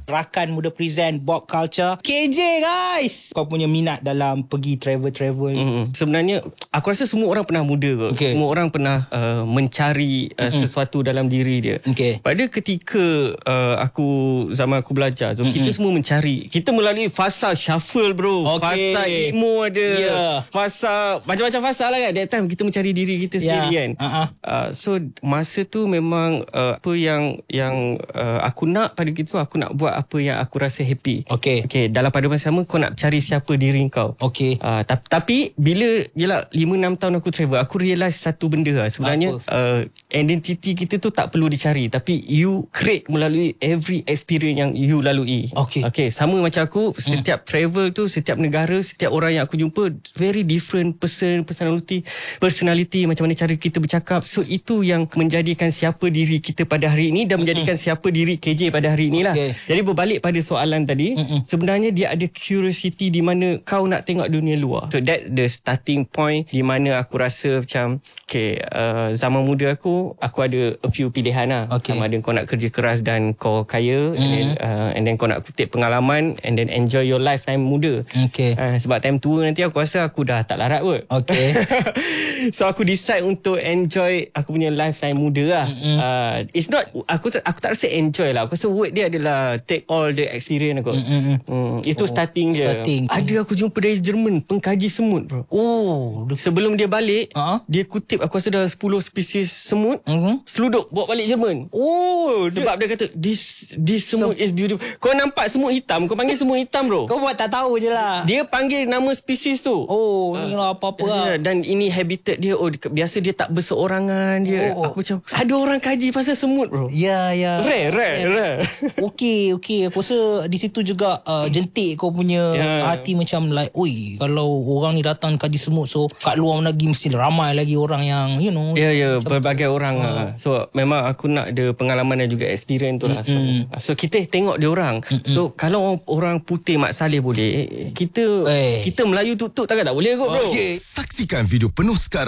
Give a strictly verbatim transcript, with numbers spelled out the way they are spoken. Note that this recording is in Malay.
Rakan Muda Present Bob Culture. K J guys, kau punya minat dalam pergi travel-travel. Mm-hmm. Sebenarnya aku rasa semua orang pernah muda kot. Okay. Semua orang pernah uh, mencari uh, mm-hmm. sesuatu dalam diri dia. Okay. Pada ketika uh, aku zaman aku belajar tu, mm-hmm. kita semua mencari. Kita melalui fasa shuffle bro. Okay. Fasa emo ada. Yeah. Fasa macam-macam fasa lah kan. That time kita mencari diri kita sendiri yeah. kan. Uh-huh. Uh, so masa tu memang uh, apa yang yang uh, aku nak pada gitu, aku nak buat apa yang aku rasa happy. Okay. Okay, dalam pada masa sama kau nak cari siapa diri kau. Okay. Uh, tapi, tapi bila yelah lima enam tahun aku travel, aku realise satu benda lah. Sebenarnya uh, identiti kita tu tak perlu dicari, tapi you create melalui every experience yang you lalui. Okay. Okay, sama macam aku, setiap hmm. travel tu, setiap negara, setiap orang yang aku jumpa very different person, personality, personality, macam mana cara kita bercakap. So itu yang menjadikan siapa diri kita pada hari ini dan menjadikan hmm. siapa diri K J pada hari inilah. Okay. Jadi berbalik pada soalan tadi, hmm. sebenarnya dia ada curiosity di mana kau nak tengok dunia luar. So that the starting point di mana aku rasa macam okay, uh, zaman muda aku aku ada a few pilihan lah. Okay. Sama ada kau nak kerja keras dan kau kaya, mm. and, then, uh, and then kau nak kutip pengalaman and then enjoy your lifetime muda. Okay. Uh, sebab time tua nanti aku rasa aku dah tak larat kot. Okay. So aku decide untuk enjoy aku punya lifetime muda lah. Mm-hmm. Uh, it's not aku tak aku tak rasa enjoy lah. Aku rasa word dia adalah take all the experience aku. Mm-hmm. Mm, itu oh, starting je. Starting. Ada aku jumpa dari Jerman pengkaji semut bro. Oh, sebelum dia balik, uh-huh. dia kutip aku rasa dalam sepuluh spesies semut, uh-huh. seluduk bawa balik Jerman. Oh, sebab dia, dia kata this this semut so, is beautiful. Kau nampak semut hitam, kau panggil semut hitam bro. Kau buat tak tahu je lah. Dia panggil nama spesies tu. Oh, uh, ni lah apa-apa lah. Dan ini habitat dia. Oh, biasa dia tak berseorangan dia. Oh. Aku macam ada orang kaji pasal semut bro. Ya, ya. Rare, rare, yeah. rare. Okey, okey. Aku rasa di situ juga uh, jentik kau punya yeah. hati macam like, oi, kalau orang ni datang kaji semut, so kat luar lagi mesti ramai lagi orang yang you know. Ya, yeah, ya, yeah, berbagai orang uh. lah. So memang aku nak ada pengalaman dan juga experience tu lah. Mm-hmm. So kita tengok dia orang. Mm-hmm. So kalau orang putih Mat Saleh boleh, kita eh. kita Melayu tuk-tuk takkan tak boleh kot bro. Okay. Saksikan video penuh sekarang